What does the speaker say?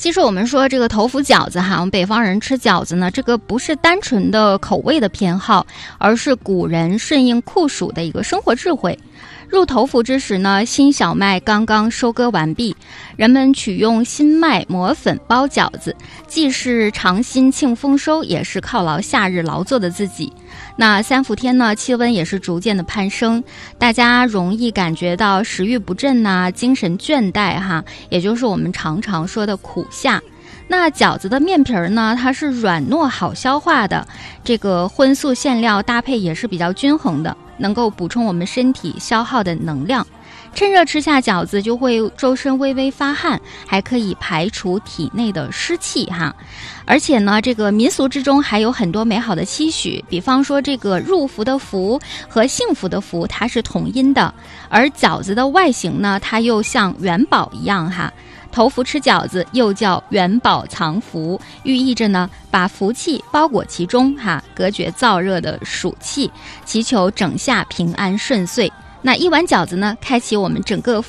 其实我们说这个头伏饺子哈，我们北方人吃饺子呢，这个不是单纯的口味的偏好，而是古人顺应酷暑的一个生活智慧。入头伏之时呢，新小麦刚刚收割完毕，人们取用新麦磨粉包饺子，既是尝新庆丰收，也是犒劳夏日劳作的自己。那三伏天呢，气温也是逐渐的攀升，大家容易感觉到食欲不振呐，精神倦怠哈，也就是我们常常说的苦夏。那饺子的面皮呢，它是软糯好消化的，这个荤素馅料搭配也是比较均衡的，能够补充我们身体消耗的能量。趁热吃下饺子，就会周身微微发汗，还可以排除体内的湿气哈。而且呢，这个民俗之中还有很多美好的期许，比方说这个入伏的伏和幸福的福，它是同音的，而饺子的外形呢，它又像元宝一样哈。头伏吃饺子又叫元宝藏福，寓意着呢把福气包裹其中哈，隔绝燥热的暑气，祈求整夏平安顺遂。那一碗饺子呢，开启我们整个